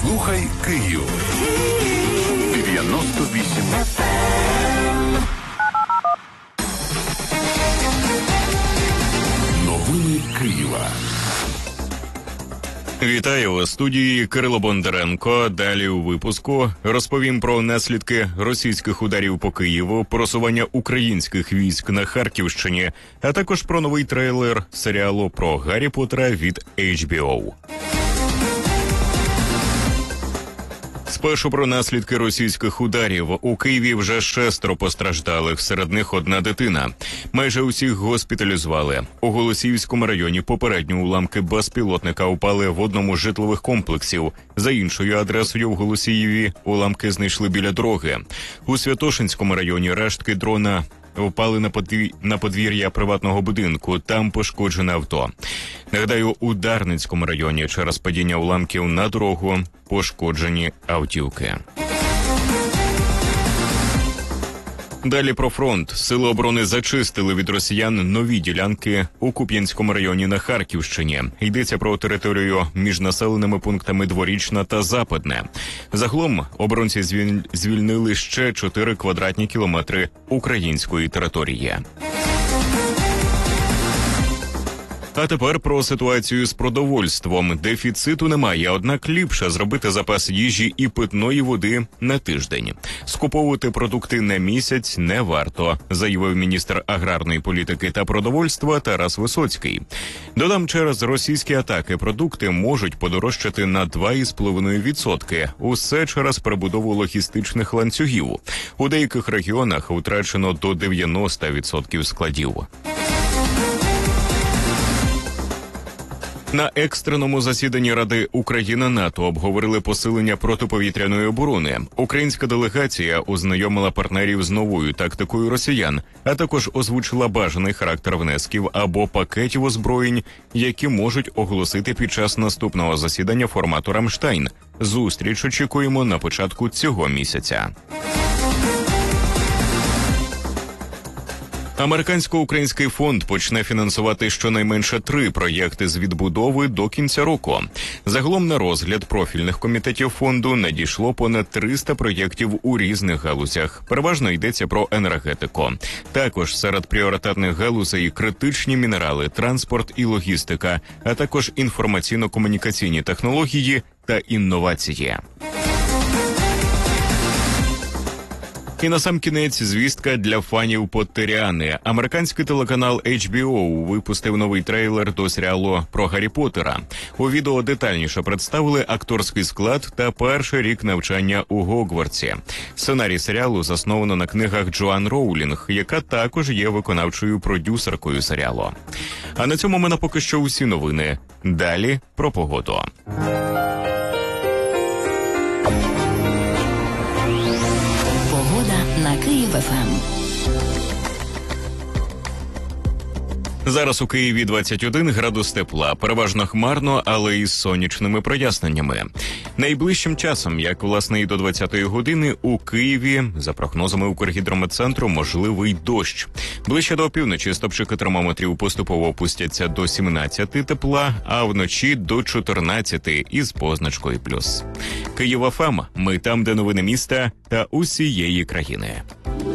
Слухай Київ. 98 Новини Києва. Вітаю у студії Кирило Бондаренко. Далі у випуску розповім про наслідки російських ударів по Києву, просування українських військ на Харківщині, а також про новий трейлер серіалу про Гаррі Поттера від HBO. Спершу про наслідки російських ударів. У Києві вже 6 постраждалих, серед них 1 дитина. Майже усіх госпіталізували. У Голосіївському районі попередньо уламки безпілотника упали в одному з житлових комплексів. За іншою адресою в Голосіїві уламки знайшли біля дороги. У Святошинському районі рештки дрона впали на подвір'я приватного будинку. Там пошкоджене авто. Нагадаю, у Дарницькому районі через падіння уламків на дорогу пошкоджені автівки. Далі про фронт. Сили оборони зачистили від росіян нові ділянки у Куп'янському районі на Харківщині. Йдеться про територію між населеними пунктами Дворічна та Западне. Загалом оборонці звільнили ще 4 квадратні кілометри української території. А тепер про ситуацію з продовольством. Дефіциту немає, однак ліпше зробити запас їжі і питної води на тиждень. Скуповувати продукти на місяць не варто, заявив міністр аграрної політики та продовольства Тарас Висоцький. Додам, через російські атаки продукти можуть подорожчати на 2,5%. Усе через перебудову логістичних ланцюгів. У деяких регіонах втрачено до 90% складів. На екстреному засіданні Ради Україна-НАТО обговорили посилення протиповітряної оборони. Українська делегація ознайомила партнерів з новою тактикою росіян, а також озвучила бажаний характер внесків або пакетів озброєнь, які можуть оголосити під час наступного засідання формату «Рамштайн». Зустріч очікуємо на початку цього місяця. Американсько-український фонд почне фінансувати щонайменше 3 проєкти з відбудови до кінця року. Загалом на розгляд профільних комітетів фонду надійшло понад 300 проєктів у різних галузях. Переважно йдеться про енергетику. Також серед пріоритетних галузей критичні мінерали, транспорт і логістика, а також інформаційно-комунікаційні технології та інновації. І насамкінець звістка для фанів Поттеріани. Американський телеканал HBO випустив новий трейлер до серіалу про Гаррі Поттера. У відео детальніше представили акторський склад та перший рік навчання у Гогвартсі. Сценарій серіалу засновано на книгах Джоан Роулінг, яка також є виконавчою продюсеркою серіалу. А на цьому в мене поки що усі новини. Далі про погоду. На Київ-ФМ. Зараз у Києві 21 градус тепла, переважно хмарно, але із сонячними проясненнями. Найближчим часом, як власне і до 20-ї години, у Києві, за прогнозами Укргідрометцентру, можливий дощ. Ближче до опівночі стопчики термометрів поступово опустяться до 17 тепла, а вночі до 14 із позначкою плюс. Київ-ФМ. Ми там, де новини міста та усієї країни.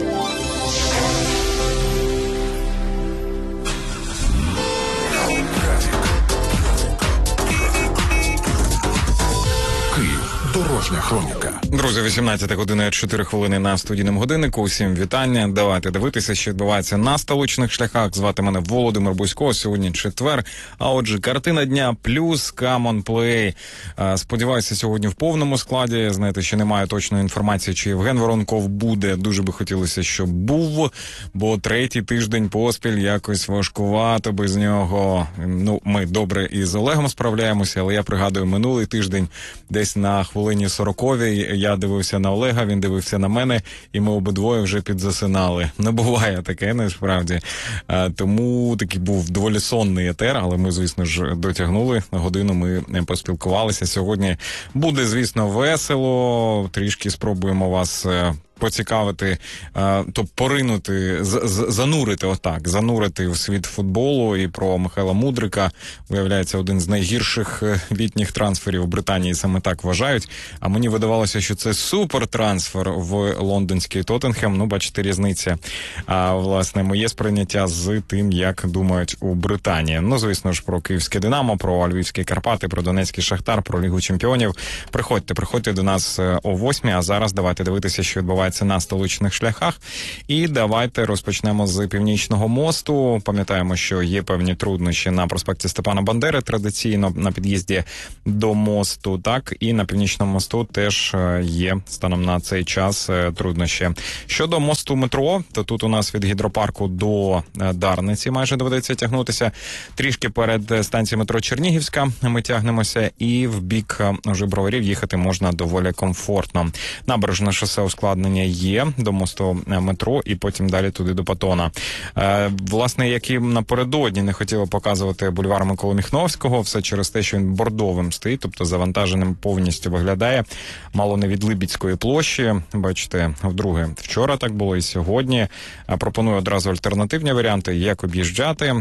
Дорожня хроніка. Друзі, 18 година 4 хвилини на студійному годиннику. Усім вітання. Давайте дивитися, що відбувається на столичних шляхах. Звати мене Володимир Бусько. Сьогодні четвер. А отже, картина дня плюс Come on Play. Сподіваюся, сьогодні в повному складі. Знаєте, ще немає точної інформації, чи Євген Воронков буде. Дуже би хотілося, щоб був, бо 3-й тиждень поспіль якось важкувато без нього. Ну, ми добре із Олегом справляємося, але я пригадую, минулий тиждень десь на хвилині 40-й я дивився на Олега, він дивився на мене, і ми обидвоє вже підзасинали. Не буває таке, насправді. Тому такий був доволі сонний етер, але ми, звісно ж, дотягнули. На годину ми поспілкувалися. Сьогодні буде, звісно, весело. Трішки спробуємо вас поцікавити, то поринути, занурити в світ футболу і про Михайла Мудрика. Виявляється, один з найгірших літніх трансферів в Британії саме так вважають. А мені видавалося, що це супертрансфер в лондонський Тоттенхем. Ну, бачите, різниця. А, власне, моє сприйняття з тим, як думають у Британії. Ну, звісно ж, про київське «Динамо», про львівські «Карпати», про донецький «Шахтар», про Лігу чемпіонів. Приходьте до нас о 8, а зараз давайте дивитися, що відбувається на столичних шляхах. І давайте розпочнемо з Північного мосту. Пам'ятаємо, що є певні труднощі на проспекті Степана Бандери, традиційно на під'їзді до мосту, так, і на Північному мосту теж є станом на цей час труднощі. Щодо мосту метро, то тут у нас від Гідропарку до Дарниці майже доведеться тягнутися. Трішки перед станцією метро Чернігівська ми тягнемося, і в бік вже Броварів їхати можна доволі комфортно. Набережне шосе ускладнення є до мосту метро і потім далі туди до Патона. Власне, як і напередодні не хотіло показувати бульвар Миколи Міхновського, все через те, що він бордовим стоїть, тобто завантаженим повністю виглядає, мало не від Либідської площі. Бачите, вдруге вчора так було і сьогодні. Пропоную одразу альтернативні варіанти, як об'їжджати.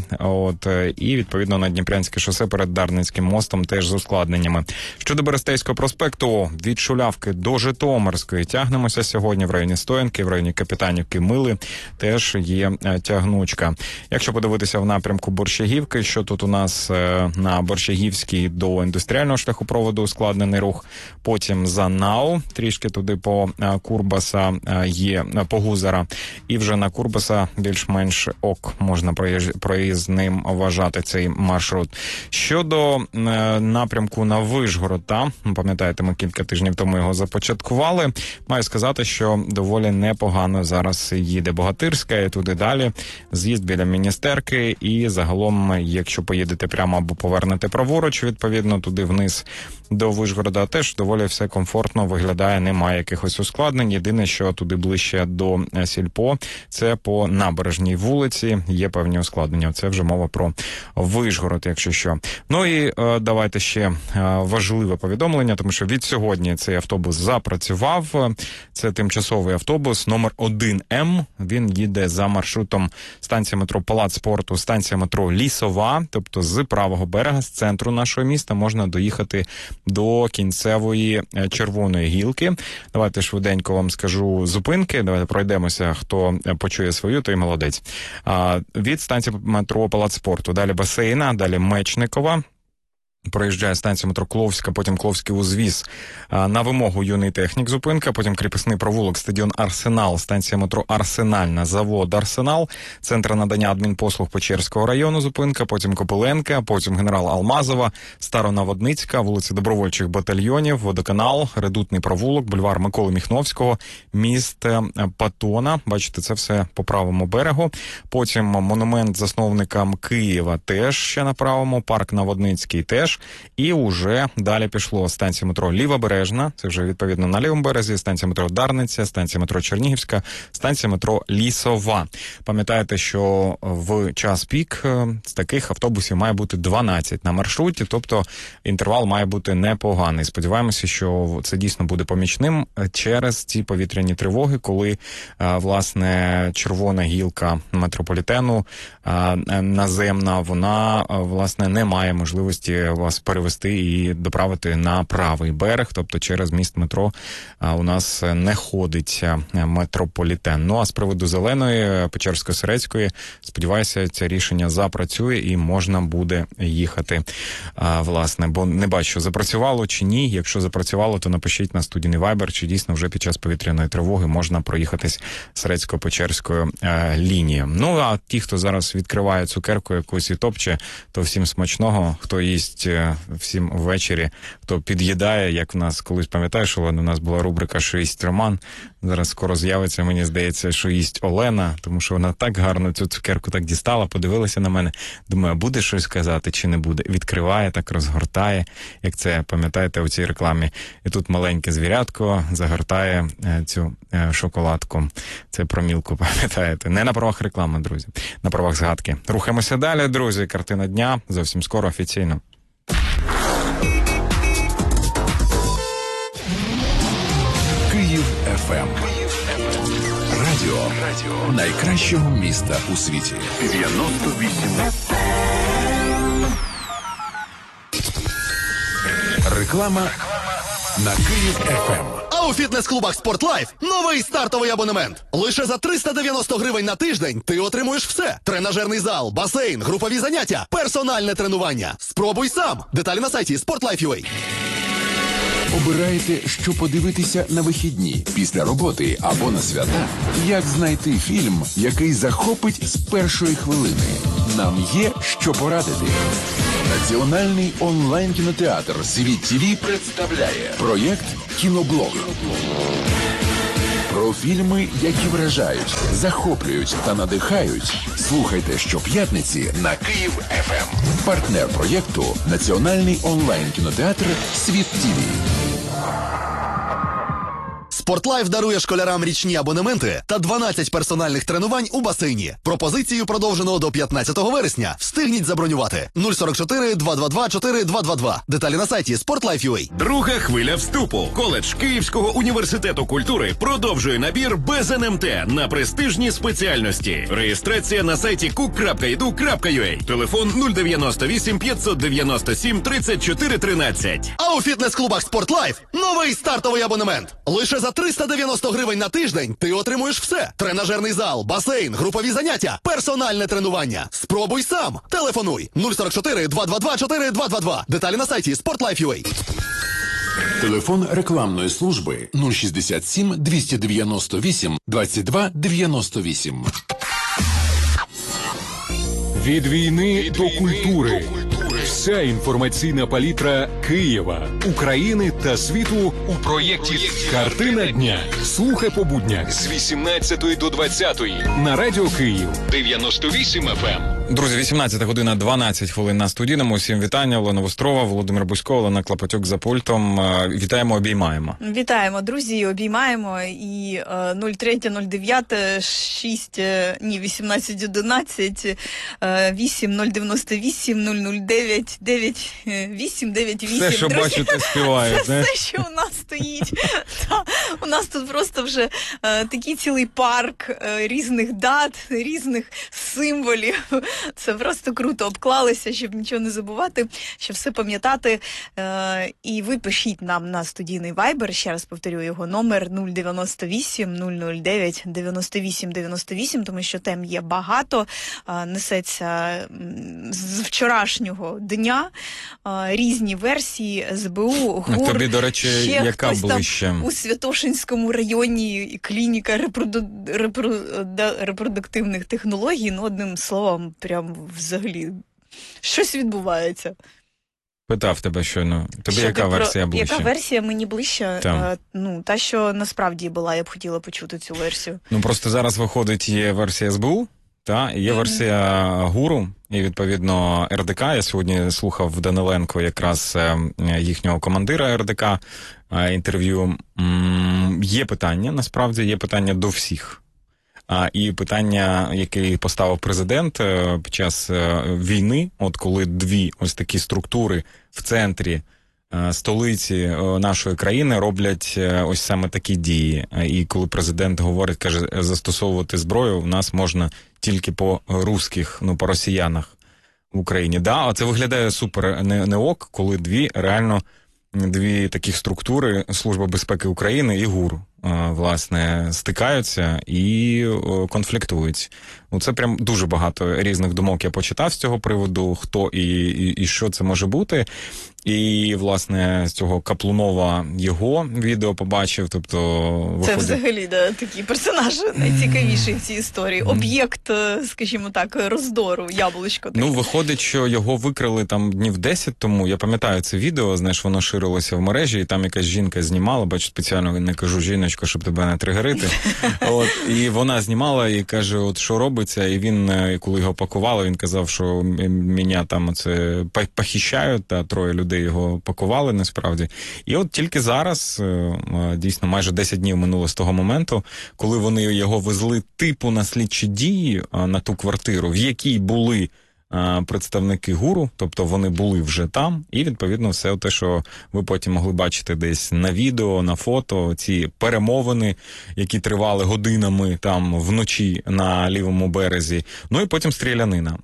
І відповідно на Дніпрянське шосе перед Дарницьким мостом теж з ускладненнями. Щодо Берестейського проспекту, від Шулявки до Житомирської тягнемося сьогодні в районі Стоянки, в районі Капітанівки, Мили теж є тягнучка. Якщо подивитися в напрямку Борщагівки, що тут у нас на Борщагівській до індустріального шляхопроводу ускладнений рух, потім за НАУ, трішки туди по Курбаса є, по Гузара, і вже на Курбаса більш-менш можна проїзним вважати цей маршрут. Щодо напрямку на Вишгород, пам'ятаєте, ми кілька тижнів тому його започаткували, маю сказати, що доволі непогано зараз їде Богатирська і туди далі, з'їзд біля Міністерки, і загалом, якщо поїдете прямо або повернете праворуч, відповідно, туди вниз до Вишгорода, теж доволі все комфортно виглядає, немає якихось ускладнень. Єдине, що туди ближче до Сільпо, це по Набережній вулиці є певні ускладнення. Це вже мова про Вишгород, якщо що. Ну і давайте ще важливе повідомлення, тому що від сьогодні цей автобус запрацював. Це тимчасовий автобус номер 1М. Він їде за маршрутом станція метро Палац спорту, станція метро Лісова, тобто з правого берега, з центру нашого міста можна доїхати до кінцевої Червоної гілки. Давайте швиденько вам скажу зупинки. Давайте пройдемося, хто почує свою, той молодець. Від станції метро Палац спорту, далі Басейна, далі Мечникова. Проїжджає станція метро Кловська, потім Кловський узвіз, на вимогу Юний технік зупинка, потім Кріпосний провулок, стадіон Арсенал, станція метро Арсенальна, завод Арсенал, центр надання адмінпослуг Печерського району зупинка, потім Копиленка, потім Генерал Алмазова, Старонаводницька, вулиця Добровольчих батальйонів, Водоканал, Редутний провулок, бульвар Миколи Міхновського, міст Патона, бачите, це все по правому берегу, потім монумент засновникам Києва теж ще на правому, парк Наводницький теж. І вже далі пішло станція метро Лівобережна, це вже відповідно на лівому березі, станція метро Дарниця, станція метро Чернігівська, станція метро Лісова. Пам'ятаєте, що в час пік з таких автобусів має бути 12 на маршруті, тобто інтервал має бути непоганий. Сподіваємося, що це дійсно буде помічним через ці повітряні тривоги, коли, власне, червона гілка метрополітену наземна, вона, власне, не має можливості вас перевести і доправити на правий берег, тобто через міст метро у нас не ходить метрополітен. Ну а з приводу Зеленої, Печерсько-Сирецької, сподіваюся, це рішення запрацює і можна буде їхати, власне, бо не бачу, запрацювало чи ні. Якщо запрацювало, то напишіть на студійний Viber, чи дійсно вже під час повітряної тривоги можна проїхатись Сирецько-Печерською лінією. Ну а ті, хто зараз відкриває цукерку якусь і топче, то всім смачного, хто їсть всім ввечері, хто під'їдає, як в нас колись, пам'ятаєш, Олена, у нас була рубрика «Що їсть Роман», зараз скоро з'явиться, мені здається, «Що їсть Олена», тому що вона так гарно цю цукерку так дістала, подивилася на мене, думаю, буде щось казати чи не буде, відкриває, так розгортає, як це, пам'ятаєте, у цій рекламі, і тут маленьке звірятко загортає цю шоколадку, це про Мілку, пам'ятаєте, не на правах реклами, друзі, на правах згадки. Рухаємося далі, друзі, картина дня, зовсім скоро офіційно. Київ ФМ Радіо найкращого міста у світі. 98. Реклама на Київ ФМ. А у фітнес-клубах «Спортлайф» новий стартовий абонемент. Лише за 390 гривень на тиждень ти отримуєш все. Тренажерний зал, басейн, групові заняття, персональне тренування. Спробуй сам. Деталі на сайті sportlife.ua. Обираєте, що подивитися на вихідні, після роботи або на свята? Як знайти фільм, який захопить з першої хвилини? Нам є що порадити. Національний онлайн-кінотеатр «Світ ТВ» представляє проєкт «Кіноблок». Про фільми, які вражають, захоплюють та надихають. Слухайте щоп'ятниці на Київ ФМ. Партнер проєкту – Національний онлайн-кінотеатр «Світ ТВ». «Спортлайф» дарує школярам річні абонементи та 12 персональних тренувань у басейні. Пропозицію продовжено до 15 вересня. Встигніть забронювати. 044 222 4222. Деталі на сайті sportlife.ua. Друга хвиля вступу. Коледж Київського університету культури продовжує набір без НМТ на престижні спеціальності. Реєстрація на сайті cook.edu.ua. Телефон 098 597 34 13. А у фітнес-клубах «Спортлайф» новий стартовий абонемент. Лише за 390 гривень на тиждень ти отримуєш все. Тренажерний зал, басейн, групові заняття, персональне тренування. Спробуй сам. Телефонуй 044 222 4222. Деталі на сайті sportlife.ua. Телефон рекламної служби 067 298 22 98. Від війни до культури. Вся інформаційна палітра Києва, України та світу у проєкті «Картина дня». Слухай по буднях з 18 до 20 на Радіо Київ 98 FM. Друзі, 18 година 12 хвилин на студійному. Усім вітання. Олена Вострова, Володимир Бусько, Олена Клопотюк за пультом. Вітаємо, обіймаємо. Вітаємо, друзі, обіймаємо. І 1811 8 098 009 898. Все, що бачите, співають. Це все, що у нас стоїть. У нас тут просто вже такий цілий парк різних дат, різних символів. Це просто круто. Обклалися, щоб нічого не забувати, щоб все пам'ятати. І ви пишіть нам на студійний вайбер, ще раз повторю його номер 098 009 98 98, тому що тем є багато, несеться з вчорашнього дня, різні версії СБУ, ГУР. Тобі, до речі, яка ближче? У Святошинському районі клініка репродуктивних технологій, ну, одним словом, прям взагалі, щось відбувається. Питав тебе щойно. Тобі яка версія ближче? Яка версія мені ближче? Та. Та, що насправді була, я б хотіла почути цю версію. Ну, просто зараз виходить, є версія СБУ, та, є версія ГУРу, і, відповідно, РДК. Я сьогодні слухав Даниленко, якраз їхнього командира РДК, інтерв'ю. Є питання, насправді, є питання до всіх. І питання, яке поставив президент під час війни, от коли дві ось такі структури в центрі столиці нашої країни роблять ось саме такі дії. І коли президент говорить, каже, застосовувати зброю в нас можна тільки по русських, по росіянах в Україні. Да, це виглядає супер не ок, коли дві таких структури, Служба безпеки України і ГУР, власне, стикаються і конфліктують. Це прям дуже багато різних думок я почитав з цього приводу, хто і що це може бути. І, власне, з цього Каплунова його відео побачив, тобто... Це взагалі, такий персонаж найцікавіший в цій історії. Об'єкт, скажімо так, роздору, яблучко. Таке. Виходить, що його викрили там днів 10 тому. Я пам'ятаю це відео, знаєш, воно ширилося в мережі, і там якась жінка знімала, бачу, спеціально не кажу жіночко, щоб тебе не тригерити. І вона знімала і каже, от що робиться, і він, коли його пакували, він казав, що мене там це похищають, та троє людей його пакували насправді. І от тільки зараз, дійсно, майже 10 днів минуло з того моменту, коли вони його везли типу на слідчі дії на ту квартиру, в якій були представники ГУРу, тобто вони були вже там, і відповідно все те, що ви потім могли бачити десь на відео, на фото, ці перемовини, які тривали годинами там вночі на лівому березі, ну і потім стрілянина.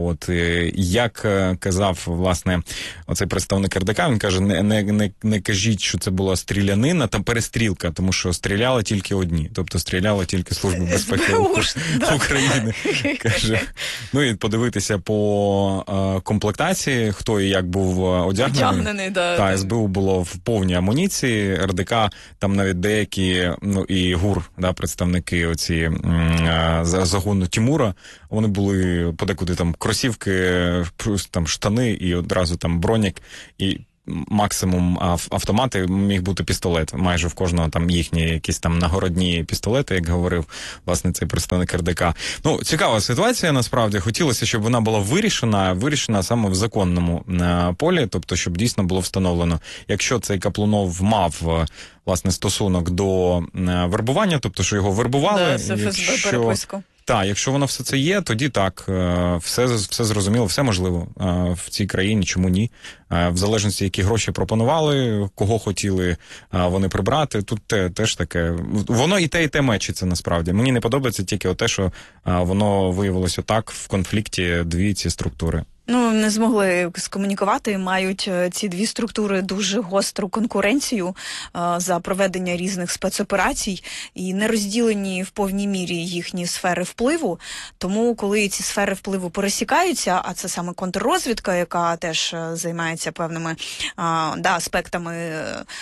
Як казав, власне, оцей представник РДК, він каже, не кажіть, що це була стрілянина, там перестрілка, тому що стріляли тільки одні, тобто стріляла тільки Служба безпеки України. Каже, ну і подивитися по комплектації, хто і як був одягнений. Та, СБУ було в повній амуніції, РДК, там навіть деякі, ну і ГУР, да, представники оці загону Тімура, вони були подекуди там кросівки, там штани і одразу там бронік, і максимум автомати, міг бути пістолет. Майже в кожного там їхні якісь там нагородні пістолети, як говорив, власне, цей представник РДК. Ну, цікава ситуація, насправді. Хотілося, щоб вона була вирішена саме в законному полі, тобто, щоб дійсно було встановлено, якщо цей Каплунов мав, власне, стосунок до вербування, тобто, що його вербували. Да, ФСБ переписку. Так, якщо воно все це є, тоді так, все зрозуміло, все можливо в цій країні, чому ні. В залежності, які гроші пропонували, кого хотіли вони прибрати, тут теж таке. Воно і те мечиться, насправді. Мені не подобається тільки те, що воно виявилося так в конфлікті дві ці структури. Ну, не змогли скомунікувати, мають ці дві структури дуже гостру конкуренцію за проведення різних спецоперацій і не розділені в повній мірі їхні сфери впливу. Тому, коли ці сфери впливу пересікаються, а це саме контррозвідка, яка теж займається певними аспектами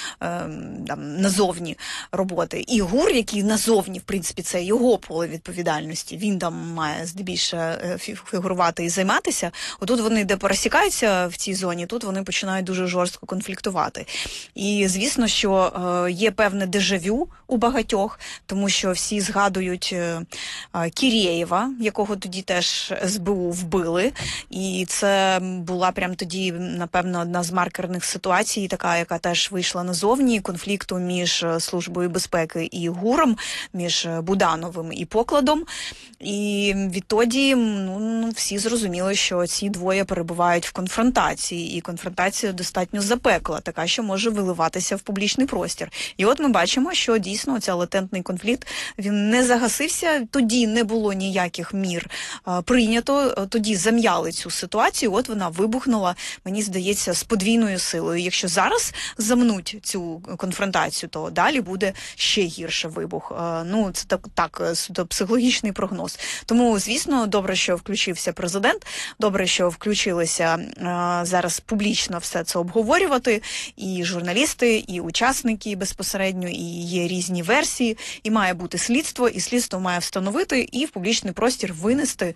назовні роботи, і ГУР, який назовні, в принципі, це його поле відповідальності, він там має здебільше фігурувати і займатися, тут вони, де пересікаються в цій зоні, тут вони починають дуже жорстко конфліктувати. І, звісно, що є певне дежавю у багатьох, тому що всі згадують Кірєєва, якого тоді теж СБУ вбили. І це була прям тоді, напевно, одна з маркерних ситуацій, така, яка теж вийшла назовні, конфлікту між Службою безпеки і ГУРом, між Будановим і Покладом. І відтоді всі зрозуміли, що ці двоє перебувають в конфронтації, і конфронтація достатньо запекла, така, що може виливатися в публічний простір. І от ми бачимо, що дійсно цей латентний конфлікт, він не загасився, тоді не було ніяких мір прийнято, тоді зам'яли цю ситуацію, от вона вибухнула, мені здається, з подвійною силою. Якщо зараз замнуть цю конфронтацію, то далі буде ще гірше вибух. Це так психологічний прогноз. Тому, звісно, добре, що включився президент, добре, що включилися зараз публічно все це обговорювати, і журналісти, і учасники безпосередньо, і є різні версії, і має бути слідство, і слідство має встановити і в публічний простір винести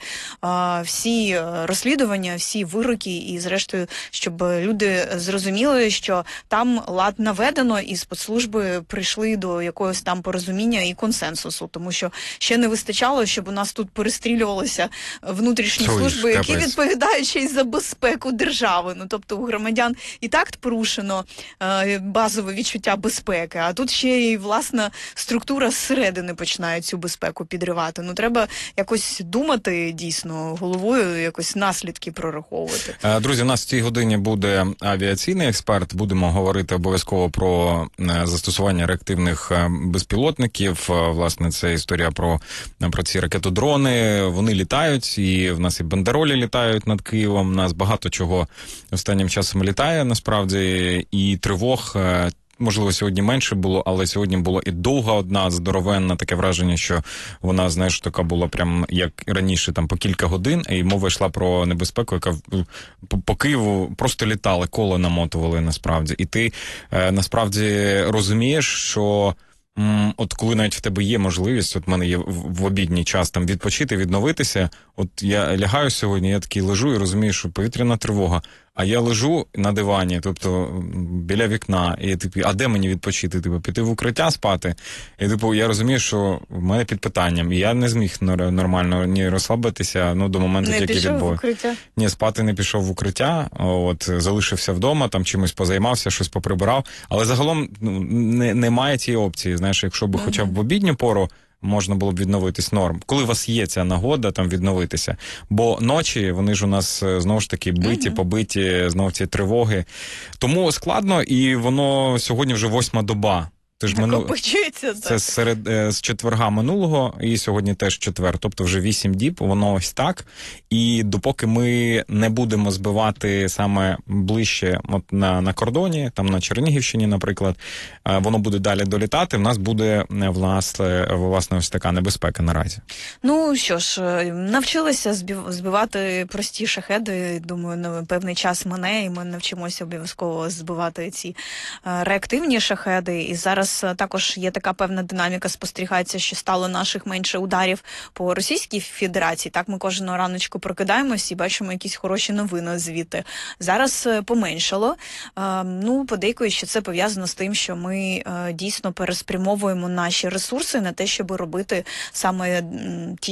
всі розслідування, всі вироки, і зрештою, щоб люди зрозуміли, що там лад наведено, і спецслужби прийшли до якогось там порозуміння і консенсусу, тому що ще не вистачало, щоб у нас тут перестрілювалися внутрішні служби, які відповідають ще й за безпеку держави. Тобто у громадян і так порушено базове відчуття безпеки, а тут ще й власна структура зсередини починає цю безпеку підривати. Треба якось думати дійсно головою, якось наслідки прораховувати. Друзі, у нас в цій годині буде авіаційний експерт. Будемо говорити обов'язково про застосування реактивних безпілотників. Власне, це історія про ці ракетодрони. Вони літають, і в нас і бандеролі літають над Києвом. У нас багато чого останнім часом літає, насправді, і тривог, можливо, сьогодні менше було, але сьогодні була і довга одна, здоровенна, таке враження, що вона, знаєш, така була прям, як раніше, там, по кілька годин, і мова йшла про небезпеку, яка по Києву просто літали, коло намотували, насправді. І ти, насправді, розумієш, що от коли навіть в тебе є можливість, от в мене є в обідній час там відпочити, відновитися, от я лягаю сьогодні, я такий лежу і розумію, що повітряна тривога, а я лежу на дивані, тобто біля вікна, і а де мені відпочити? Піти в укриття спати? І я розумію, що в мене під питанням, і я не зміг нормально ні розслабитися, до моменту, який відбув. Ні, спати не пішов в укриття, залишився вдома, там чимось позаймався, щось поприбирав, але загалом немає тієї опції, знаєш, якщо б хоча б в обідню пору можна було б відновитись норм. Коли у вас є ця нагода там відновитися. Бо ночі, вони ж у нас знову ж таки биті, побиті, знову ці тривоги. Тому складно, і воно сьогодні вже 8-ма доба. Це з четверга минулого, і сьогодні теж четвер, тобто вже 8 діб, воно ось так. І допоки ми не будемо збивати саме ближче от на кордоні, там на Чернігівщині, наприклад, воно буде далі долітати, в нас буде, власне, ось така небезпека наразі. Ну, що ж, навчилися збивати прості шахеди, думаю, на певний час мине, і ми навчимося обов'язково збивати ці реактивні шахеди, і зараз також є така певна динаміка, спостерігається, що стало наших менше ударів по Російській Федерації. Так, ми кожного раночку прокидаємось і бачимо якісь хороші новини звідти. Зараз поменшало. Ну, подейкують, що це пов'язано з тим, що ми дійсно переспрямовуємо наші ресурси на те, щоб робити саме ті